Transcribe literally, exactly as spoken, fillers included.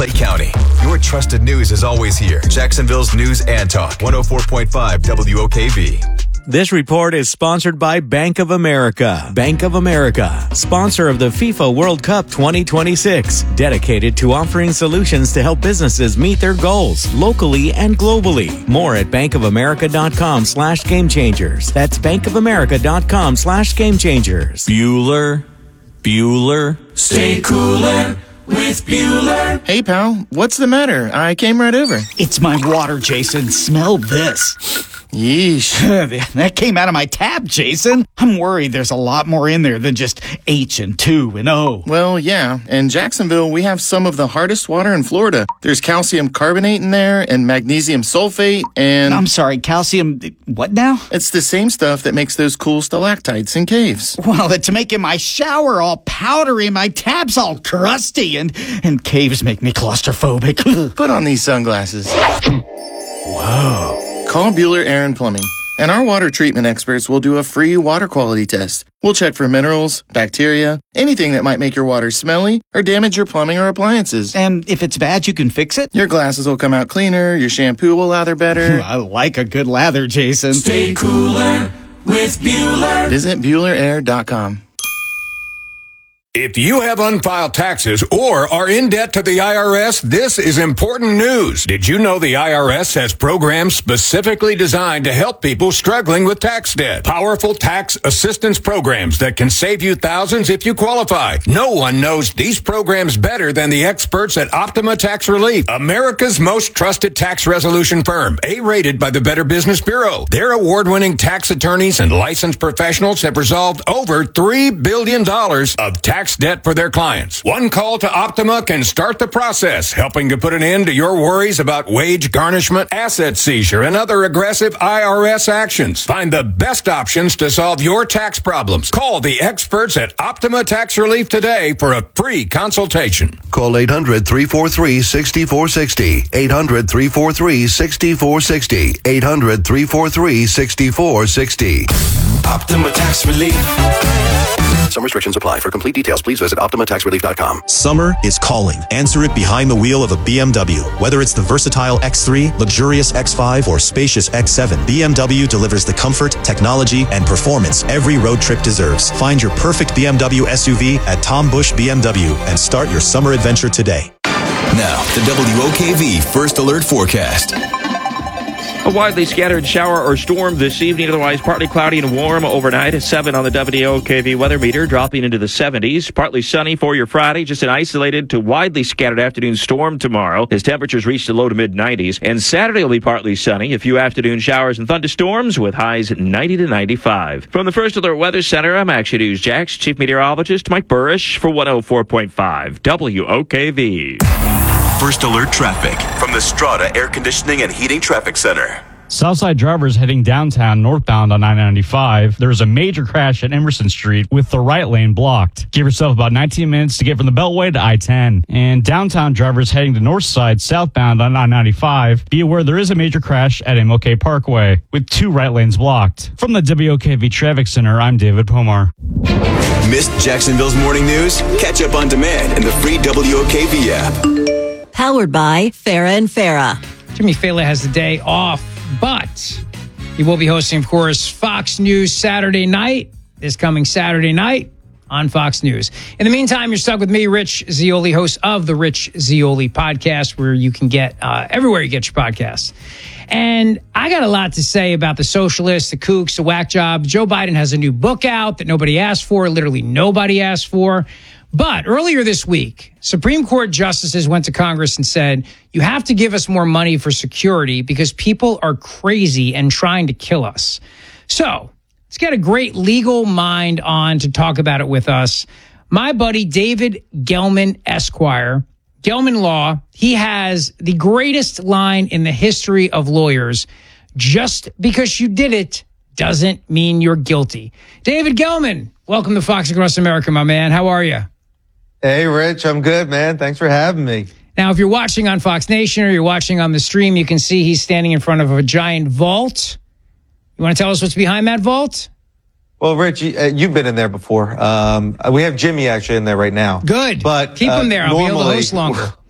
Clay County. Your trusted news is always here. Jacksonville's News and Talk, one oh four point five W O K V. This report is sponsored by Bank of America. Bank of America, sponsor of the FIFA World Cup twenty twenty-six, dedicated to offering solutions to help businesses meet their goals locally and globally. More at bankofamerica.com slash game changers. That's bankofamerica.com slash game changers. Bueller, Bueller, stay cooler with Bueller. Hey, pal, what's the matter? I came right over. It's my water, Jason. Smell this. Yeesh. That came out of my tap, Jason. I'm worried there's a lot more in there than just H and two and O. Well, yeah. In Jacksonville, we have some of the hardest water in Florida. There's calcium carbonate in there and magnesium sulfate and... I'm sorry, calcium... what now? It's the same stuff that makes those cool stalactites in caves. Well, it's making my shower all powdery, my tabs all crusty, and, and caves make me claustrophobic. Put on these sunglasses. Whoa. Call Bueller Air and Plumbing, and our water treatment experts will do a free water quality test. We'll check for minerals, bacteria, anything that might make your water smelly or damage your plumbing or appliances. And if it's bad, you can fix it? Your glasses will come out cleaner, your shampoo will lather better. I like a good lather, Jason. Stay cooler with Bueller. Visit Bueller Air dot com. If you have unfiled taxes or are in debt to the I R S, this is important news. Did you know the I R S has programs specifically designed to help people struggling with tax debt? Powerful tax assistance programs that can save you thousands if you qualify. No one knows these programs better than the experts at Optima Tax Relief, America's most trusted tax resolution firm, A-rated by the Better Business Bureau. Their award-winning tax attorneys and licensed professionals have resolved over three billion dollars of tax debt for their clients. One call to Optima can start the process, helping to put an end to your worries about wage garnishment, asset seizure, and other aggressive I R S actions. Find the best options to solve your tax problems. Call the experts at Optima Tax Relief today for a free consultation. Call eight hundred, three four three, six four six zero. eight hundred, three four three, six four six zero. eight hundred, three four three, six four six zero. Optima Tax Relief. Some restrictions apply. For complete details, please visit optima tax relief dot com. Summer is calling. Answer it behind the wheel of a B M W. Whether it's the versatile X three, luxurious X five, or spacious X seven, B M W delivers the comfort, technology, and performance every road trip deserves. Find your perfect B M W S U V at Tom Bush B M W and start your summer adventure today. Now, the W O K V First Alert Forecast. A widely scattered shower or storm this evening, otherwise partly cloudy and warm overnight. A seven on the W O K V weather meter, dropping into the seventies. Partly sunny for your Friday, just an isolated to widely scattered afternoon storm tomorrow as temperatures reach the low to mid nineties. And Saturday will be partly sunny, a few afternoon showers and thunderstorms with highs ninety to ninety-five. From the First Alert Weather Center, I'm Action News Jax Chief Meteorologist Mike Burrish for one oh four point five W O K V. First Alert Traffic from the Strata Air Conditioning and Heating Traffic Center. Southside drivers heading downtown northbound on I ninety-five. There's a major crash at Emerson Street with the right lane blocked. Give yourself about nineteen minutes to get from the Beltway to I ten. And downtown drivers heading to northside southbound on I ninety-five. Be aware there is a major crash at M L K Parkway with two right lanes blocked. From the W O K V Traffic Center, I'm David Pomar. Missed Jacksonville's morning news? Catch up on demand in the free W O K V app. Powered by Farah and Farah. Jimmy Fallon has the day off, but he will be hosting, of course, Fox News Saturday night, this coming Saturday night on Fox News. In the meantime, you're stuck with me, Rich Zeoli, host of the Rich Zeoli podcast, where you can get uh, everywhere you get your podcasts. And I got a lot to say about the socialists, the kooks, the whack jobs. Joe Biden has a new book out that nobody asked for, literally nobody asked for. But earlier this week, Supreme Court justices went to Congress and said, you have to give us more money for security because people are crazy and trying to kill us. So let's get a great legal mind on to talk about it with us. My buddy, David Gelman, Esquire, Gelman Law. He has the greatest line in the history of lawyers. Just because you did it doesn't mean you're guilty. David Gelman, welcome to Fox Across America, my man. How are you? Hey, Rich, I'm good, man. Thanks for having me. Now, if you're watching on Fox Nation or you're watching on the stream, you can see he's standing in front of a giant vault. You want to tell us what's behind that vault? Well, Rich, you, uh, you've been in there before. Um, we have Jimmy actually in there right now. Good. But keep uh, him there. I'll normally, be able to host longer.